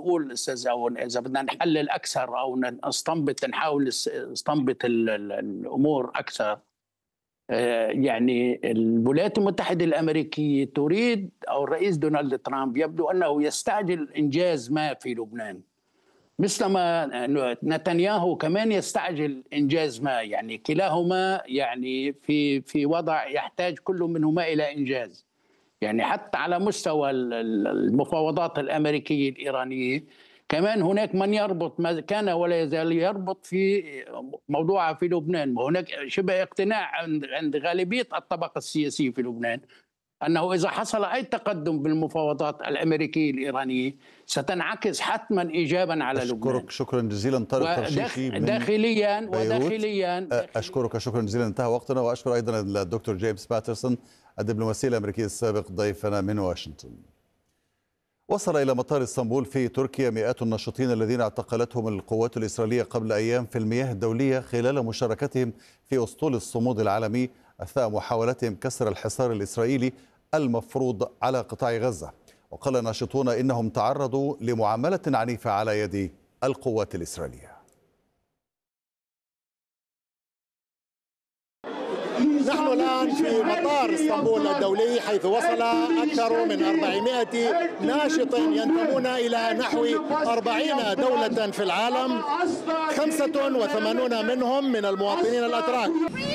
نقول استاذ، او اذا بدنا نحلل اكثر او نحاول نستنبط الامور اكثر. يعني الولايات المتحدة الأمريكية تريد، أو الرئيس دونالد ترامب يبدو أنه يستعجل إنجاز ما في لبنان، مثلما نتنياهو كمان يستعجل إنجاز ما. يعني كلاهما يعني في وضع يحتاج كل منهما إلى إنجاز. يعني حتى على مستوى المفاوضات الأمريكية الإيرانية كمان هناك من يربط ما كان ولا يزال يربط في موضوعها في لبنان. وهناك شبه اقتناع عند غالبية الطبقة السياسية في لبنان أنه إذا حصل أي تقدم بالمفاوضات الأمريكية الإيرانية ستنعكس حتما إيجابا على لبنان. أشكرك شكرا جزيلا طارق ترشيحي من داخليا أشكرك شكرا جزيلا، انتهى وقتنا. وأشكر أيضا الدكتور جيمس باترسون الدبلوماسي الأمريكي السابق ضيفنا من واشنطن. وصل إلى مطار اسطنبول في تركيا مئات الناشطين الذين اعتقلتهم القوات الإسرائيلية قبل أيام في المياه الدولية خلال مشاركتهم في أسطول الصمود العالمي أثناء محاولتهم كسر الحصار الإسرائيلي المفروض على قطاع غزة. وقال ناشطون إنهم تعرضوا لمعاملة عنيفة على يد القوات الإسرائيلية. نحن الآن في مطار اسطنبول الدولي، حيث وصل أكثر من 400 ناشط ينتمون إلى نحو 40 دولة في العالم، 85 منهم من المواطنين الأتراك.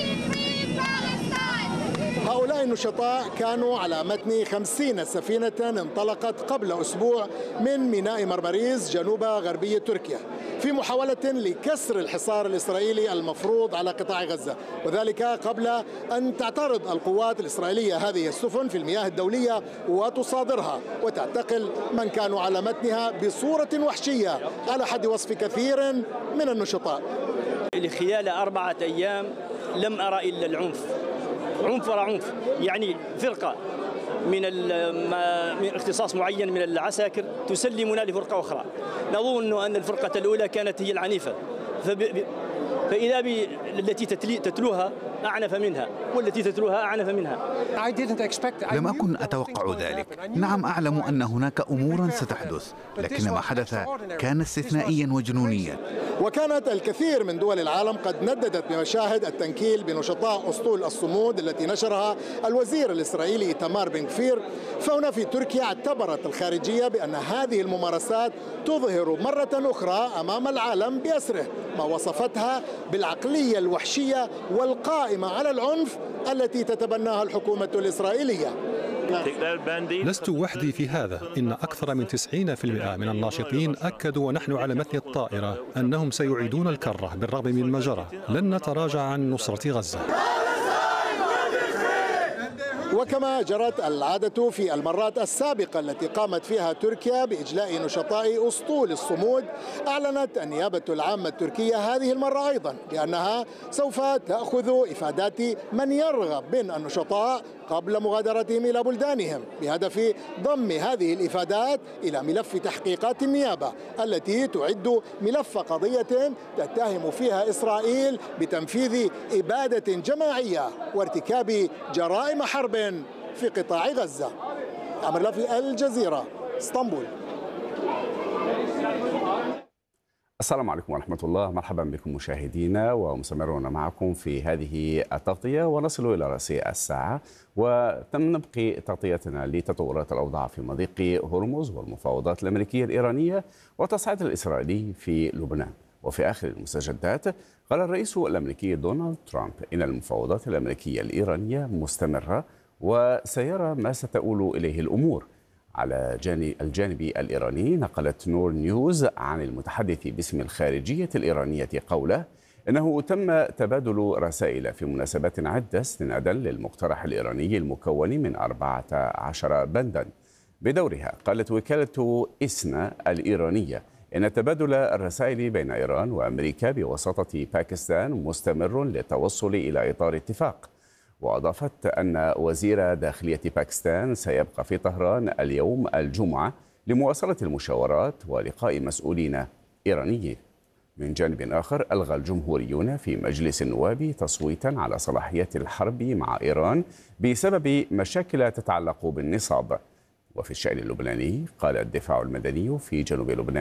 هؤلاء النشطاء كانوا على متن 50 سفينة انطلقت قبل أسبوع من ميناء مرمريز جنوب غربية تركيا في محاولة لكسر الحصار الإسرائيلي المفروض على قطاع غزة، وذلك قبل أن تعترض القوات الإسرائيلية هذه السفن في المياه الدولية وتصادرها وتعتقل من كانوا على متنها بصورة وحشية على حد وصف كثير من النشطاء. خلال 4 أيام لم أرى إلا العنف، عنف وراء عنف. يعني فرقة من اختصاص معين من العساكر تسلمنا لفرقة أخرى. نظن أن الفرقة الأولى كانت هي العنيفة، فإذا التي تتلوها أعنف منها، والتي تتلوها أعنف منها. لم أكن أتوقع ذلك. نعم، أعلم أن هناك أمورا ستحدث، لكن ما حدث كان استثنائيا وجنونيا. وكانت الكثير من دول العالم قد نددت بمشاهد التنكيل بنشطاء أسطول الصمود التي نشرها الوزير الإسرائيلي إيتمار بن غفير. فهنا في تركيا اعتبرت الخارجية بأن هذه الممارسات تظهر مرة أخرى أمام العالم بأسره ما وصفتها بالعقلية الوحشية والقائمة على العنف التي تتبناها الحكومة الإسرائيلية. لست وحدي في هذا، إن أكثر من 90% من الناشطين أكدوا ونحن على متن الطائرة أنهم سيعيدون الكرة بالرغم من ما جرى. لن نتراجع عن نصرة غزة. وكما جرت العادة في المرات السابقة التي قامت فيها تركيا بإجلاء نشطاء أسطول الصمود، أعلنت النيابة العامة التركية هذه المرة أيضا بأنها سوف تأخذ إفادات من يرغب من النشطاء قبل مغادرتهم إلى بلدانهم، بهدف ضم هذه الإفادات إلى ملف تحقيقات النيابة التي تعد ملف قضية تتهم فيها إسرائيل بتنفيذ إبادة جماعية وارتكاب جرائم حرب في قطاع غزة. عمر لافي، الجزيرة، اسطنبول. السلام عليكم ورحمة الله، مرحبا بكم مشاهدينا ومستمرون معكم في هذه التغطية، ونصل إلى رأس الساعة ونبقي تغطيتنا لتطورات الأوضاع في مضيق هرمز والمفاوضات الأمريكية الإيرانية والتصعيد الإسرائيلي في لبنان. وفي آخر المستجدات قال الرئيس الأمريكي دونالد ترامب إن المفاوضات الأمريكية الإيرانية مستمرة وسيرى ما ستؤول إليه الأمور. على الجانب الإيراني نقلت نور نيوز عن المتحدث باسم الخارجية الإيرانية قوله إنه تم تبادل رسائل في مناسبات عدة استنادا للمقترح الإيراني المكون من 14 بندا. بدورها قالت وكالة إسنا الإيرانية إن تبادل الرسائل بين إيران وأمريكا بواسطة باكستان مستمر للتوصل إلى إطار اتفاق. وأضافت أن وزير داخلية باكستان سيبقى في طهران اليوم الجمعة لمواصلة المشاورات ولقاء مسؤولين إيرانيين. من جانب آخر ألغى الجمهوريون في مجلس النواب تصويتا على صلاحيات الحرب مع إيران بسبب مشاكل تتعلق بالنصاب. وفي الشأن اللبناني قال الدفاع المدني في جنوب لبنان